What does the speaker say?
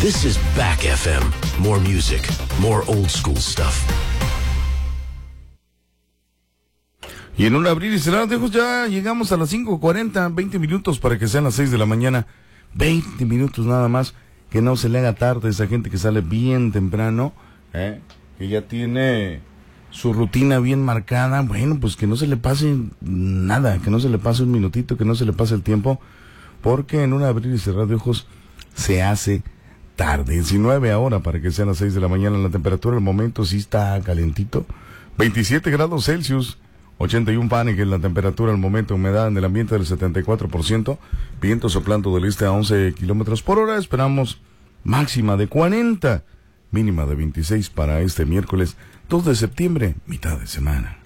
This is Back FM. More music, more old school stuff. Y en un abrir y cerrar de ojos ya llegamos a las 5:40, 20 minutos para que sean las 6 de la mañana. 20 minutos nada más, que no se le haga tarde a esa gente que sale bien temprano, que ya tiene su rutina bien marcada. Bueno, pues que no se le pase nada, que no se le pase un minutito, que no se le pase el tiempo, porque en un abrir y cerrar de ojos se hace tarde. 19 ahora para que sean las 6 de la mañana. La temperatura al momento sí está calentito, 27 grados Celsius. 81 Fahrenheit la temperatura al momento, humedad en el ambiente del 74%, viento soplando del este a 11 kilómetros por hora. Esperamos máxima de 40, mínima de 26 para este miércoles 2 de septiembre, mitad de semana.